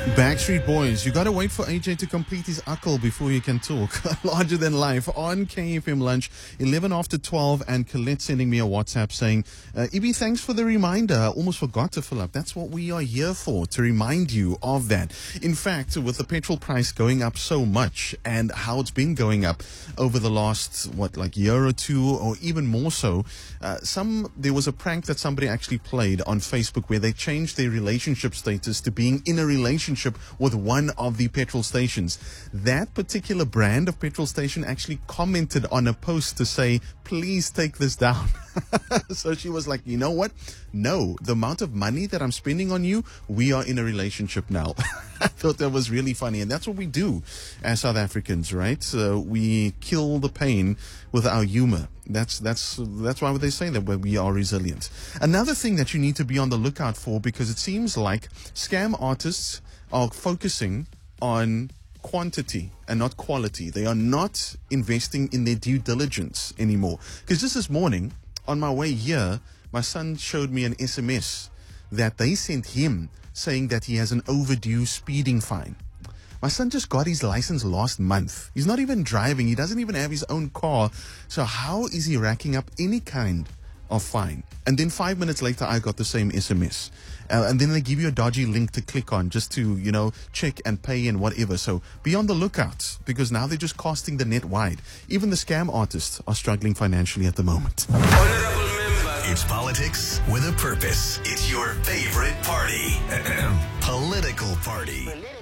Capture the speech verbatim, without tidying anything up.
Backstreet Boys, you gotta wait for A J to complete his akal before you can talk. Larger than life on K F M Lunch, eleven after twelve, and Colette sending me a WhatsApp saying, uh, Ibi, thanks for the reminder. I almost forgot to fill up. That's what we are here for, to remind you of that. In fact, with the petrol price going up so much and how it's been going up over the last, what, like year or two, or even more so, uh, some there was a prank that somebody actually played on Facebook where they changed their relationship status to being in a relationship with one of the petrol stations. That particular brand of petrol station actually commented on a post to say, please take this down. So she was like, you know what? No, the amount of money that I'm spending on you, we are in a relationship now. I thought that was really funny. And that's what we do as South Africans, right? So we kill the pain with our humor. That's that's that's why they say that we are resilient. Another thing that you need to be on the lookout for, because it seems like scam artists are focusing on quantity and not quality. They are not investing in their due diligence anymore. Because just this morning, on my way here, my son showed me an S M S that they sent him saying that he has an overdue speeding fine. My son just got his license last month. He's not even driving. He doesn't even have his own car. So how is he racking up any kind of fine? And then five minutes later, I got the same S M S. Uh, and then they give you a dodgy link to click on just to, you know, check and pay and whatever. So be on the lookout, because now they're just casting the net wide. Even the scam artists are struggling financially at the moment. It's politics with a purpose. It's your favorite party. Political Party.